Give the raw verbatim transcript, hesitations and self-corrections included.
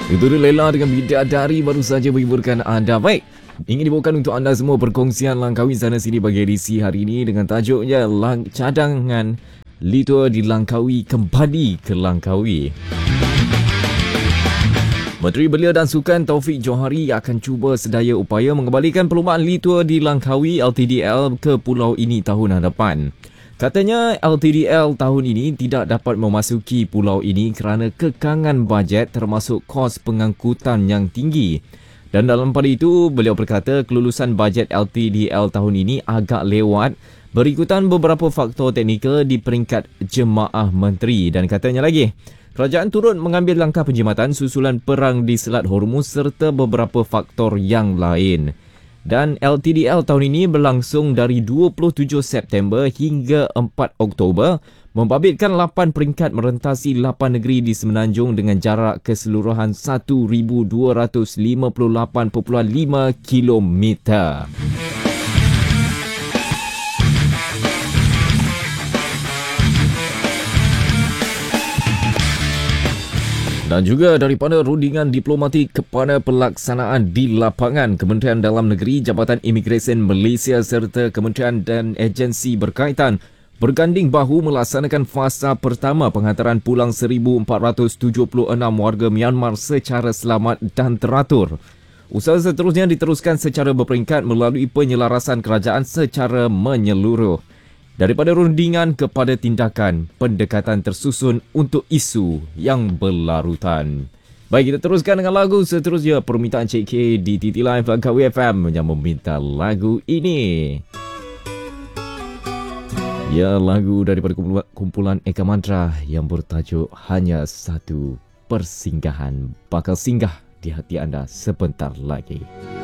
Itu dia Lela dengan Bidadari baru saja menghiburkan anda. Baik, ingin dibawakan untuk anda semua perkongsian Langkawi sana sini bagi edisi hari ini dengan tajuknya lang- cadangan Litua di Langkawi kembali ke Langkawi. Menteri Belia dan Sukan Taufik Johari akan cuba sedaya upaya mengembalikan perlumbaan Litua di Langkawi L T D L ke pulau ini tahun hadapan. Katanya L T D L tahun ini tidak dapat memasuki pulau ini kerana kekangan bajet termasuk kos pengangkutan yang tinggi. Dan dalam pada itu, beliau berkata kelulusan bajet L T D L tahun ini agak lewat berikutan beberapa faktor teknikal di peringkat jemaah menteri. Dan katanya lagi, kerajaan turut mengambil langkah penjimatan susulan perang di Selat Hormuz serta beberapa faktor yang lain. Dan L T D L tahun ini berlangsung dari dua puluh tujuh September hingga empat Oktober, membabitkan lapan peringkat merentasi lapan negeri di Semenanjung dengan jarak keseluruhan seribu dua ratus lima puluh lapan perpuluhan lima kilometer. Dan juga daripada rundingan diplomatik kepada pelaksanaan di lapangan, Kementerian Dalam Negeri, Jabatan Imigresen Malaysia serta kementerian dan agensi berkaitan berganding bahu melaksanakan fasa pertama penghantaran pulang seribu empat ratus tujuh puluh enam warga Myanmar secara selamat dan teratur. Usaha seterusnya diteruskan secara berperingkat melalui penyelarasan kerajaan secara menyeluruh. Daripada rundingan kepada tindakan, pendekatan tersusun untuk isu yang berlarutan. Baik, kita teruskan dengan lagu seterusnya. Permintaan Cik K di T T Live Langkawi F M yang meminta lagu ini. Ya, lagu daripada kumpulan Eka Mantra yang bertajuk Hanya Satu Persinggahan bakal singgah di hati anda sebentar lagi.